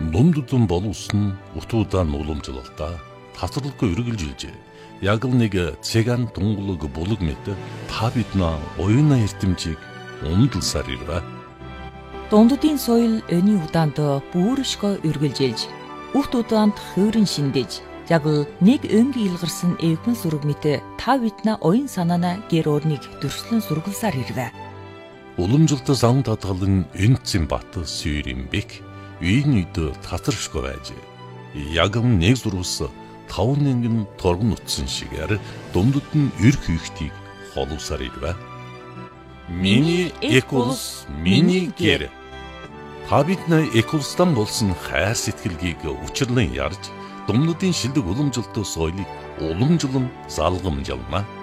Дундудун боловсон утуудан уламжлалтаа тасралгүй үргэлжилжээ. Яг л нэг цэган тунгалаг булаг мэт та биднээ оюуна эрдэмжийг умдалсаар ирвэ. Дундудын соёл өний удаанд бүршгөө үргэлжилж, үхт удаанд хөөрөн шиндэж, яг л нэг өнгийн илгарсан эвхэн сүрэг мэт та биднээ оюун санаана гэр орныг дөрслөн сургалсаар ирвэ. Уламжлалт сан татгалан энцэн бат сүйрэмбек үйн үйд татаршгүй байж. Яг нэг зурвас 5 нэгэн торгон утсан шигээр дундад нь эр хийхтийг холовсаар ирвэ. Миний экулс, миний гэр. Та бидний экулстан болсон хайр сэтгэлгийг учирлан ярьж, дундадын шилдэг уламжлалт соёлыг уламжлан залгамжлана.